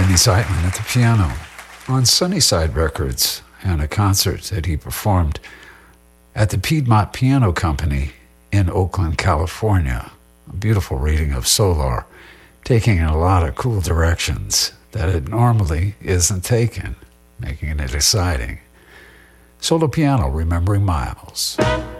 Danny Zeitlin at the piano on Sunnyside Records and a concert that he performed at the Piedmont Piano Company in Oakland, California. A beautiful reading of Solar, taking in a lot of cool directions that it normally isn't taken, making it exciting. Solo piano, remembering Miles.